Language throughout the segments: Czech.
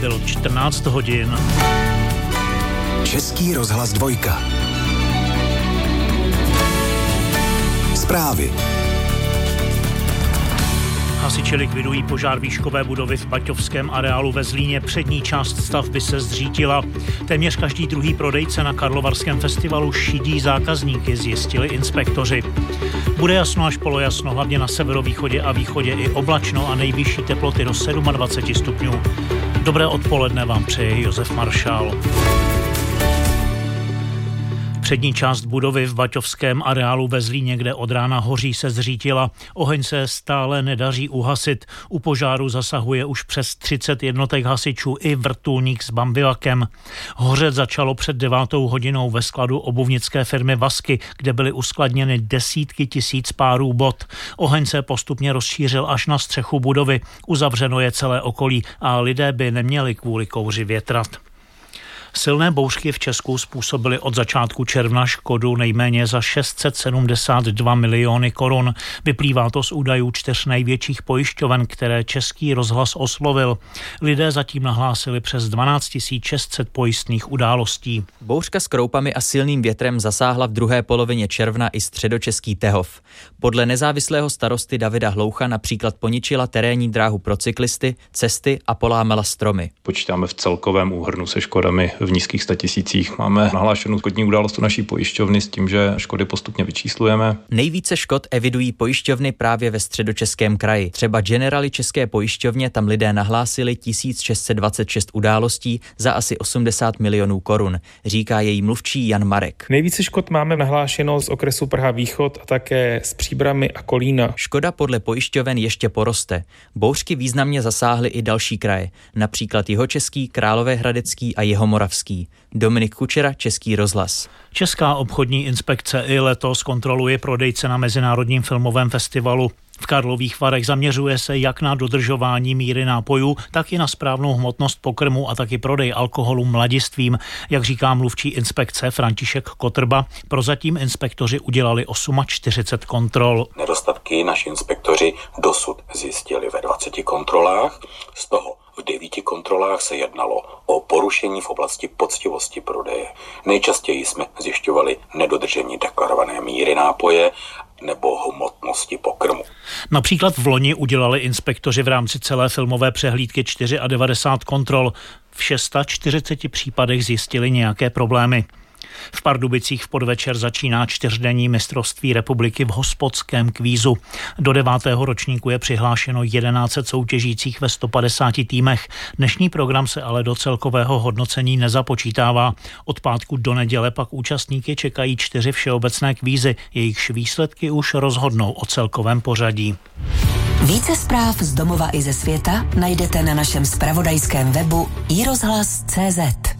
bylo 14 hodin. Český rozhlas 2. Zprávy. Hasiči likvidují požár výškové budovy v baťovském areálu ve Zlíně. Přední část stavby se zřítila. Téměř každý druhý prodejce na Karlovarském festivalu šidí zákazníky, zjistili inspektoři. Bude jasno až polojasno, hlavně na severovýchodě a východě i oblačno a nejvyšší teploty do 27 stupňů. Dobré odpoledne vám přeje Josef Maršál. Přední část budovy v baťovském areálu ve Zlíně, kde od rána hoří, se zřítila. Oheň se stále nedaří uhasit. U požáru zasahuje už přes 30 jednotek hasičů i vrtulník s bambivakem. Hořet začalo před 9 hodinou ve skladu obuvnické firmy Vasky, kde byly uskladněny desítky tisíc párů bot. Oheň se postupně rozšířil až na střechu budovy. Uzavřeno je celé okolí a lidé by neměli kvůli kouři větrat. Silné bouřky v Česku způsobily od začátku června škodu nejméně za 672 miliony korun. Vyplývá to z údajů 4 největších pojišťoven, které Český rozhlas oslovil. Lidé zatím nahlásili přes 12 600 pojistných událostí. Bouřka s kroupami a silným větrem zasáhla v druhé polovině června i středočeský Tehov. Podle nezávislého starosty Davida Hloucha například poničila terénní dráhu pro cyklisty, cesty a polámala stromy. Počítáme v celkovém úhrnu se škodami v nízkých 100 000. Máme nahlášenou škodní událost u naší pojišťovny s tím, že škody postupně vyčíslujeme. Nejvíce škod evidují pojišťovny právě ve Středočeském kraji. Třeba Generali České pojišťovně tam lidé nahlásili 1626 událostí za asi 80 milionů korun, říká její mluvčí Jan Marek. Nejvíce škod máme nahlášeno z okresu Praha Východ a také z Příbrami a Kolína. Škoda podle pojišťoven ještě poroste. Bouřky významně zasáhly i další kraje, například Jihočeský, Královéhradecký a Jihomoravský. Dominik Kučera, Český rozhlas. Česká obchodní inspekce i letos kontroluje prodejce na Mezinárodním filmovém festivalu. V Karlových Varech zaměřuje se jak na dodržování míry nápojů, tak i na správnou hmotnost pokrmu a taky prodej alkoholu mladistvím. Jak říká mluvčí inspekce František Kotrba, prozatím inspektoři udělali 48 kontrol. Nedostatky naši inspektoři dosud zjistili ve 20 kontrolách, z toho v 9 kontrolách se jednalo o porušení v oblasti poctivosti prodeje. Nejčastěji jsme zjišťovali nedodržení deklarované míry nápoje nebo hmotnosti pokrmu. Například v loni udělali inspektoři v rámci celé filmové přehlídky 94 kontrol. V 640 případech zjistili nějaké problémy. V Pardubicích v podvečer začíná 4denní mistrovství republiky v hospodském kvízu. Do 9. ročníku je přihlášeno 1100 soutěžících ve 150 týmech. Dnešní program se ale do celkového hodnocení nezapočítává. Od pátku do neděle pak účastníky čekají 4 všeobecné kvízy. Jejichž výsledky už rozhodnou o celkovém pořadí. Více zpráv z domova i ze světa najdete na našem zpravodajském webu iRozhlas.cz.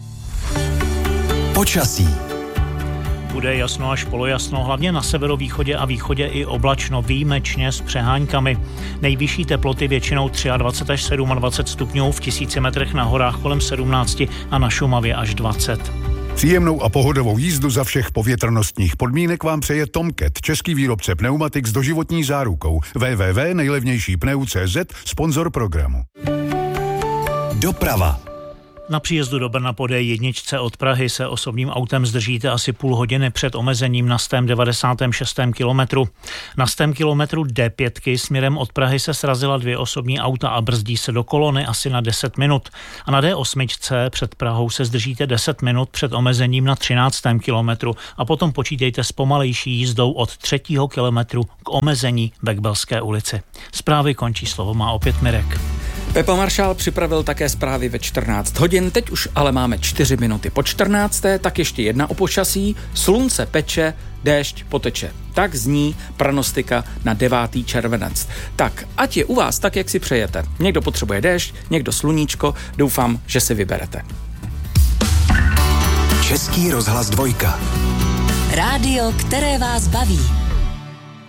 Počasí. Bude jasno až polojasno, hlavně na severovýchodě a východě i oblačno, výjimečně s přeháňkami. Nejvyšší teploty většinou 23 až 27 stupňů, v 1000 metrech na horách kolem 17 a na Šumavě až 20. Příjemnou a pohodovou jízdu za všech povětrnostních podmínek vám přeje Tomcat, český výrobce pneumatik s doživotní zárukou. www.nejlevnějšípneu.cz, sponzor programu. Doprava. Na příjezdu do Brna po D1 od Prahy se osobním autem zdržíte asi půl hodiny před omezením na 196. kilometru. Na 100 kilometru D5 směrem od Prahy se srazila 2 osobní auta a brzdí se do kolony asi na 10 minut. A na D8 před Prahou se zdržíte 10 minut před omezením na 13. kilometru a potom počítejte s pomalejší jízdou od 3. kilometru k omezení Bekbelské ulici. Zprávy končí, slovo má opět Mirek. Pepa Maršál připravil také zprávy ve 14 hodin, teď už ale máme 4 minuty po 14. Tak ještě jedna o počasí. Slunce peče, déšť poteče. Tak zní pranostika na 9. červenec. Tak ať je u vás tak, jak si přejete. Někdo potřebuje déšť, někdo sluníčko, doufám, že si vyberete. Český rozhlas 2. Rádio, které vás baví.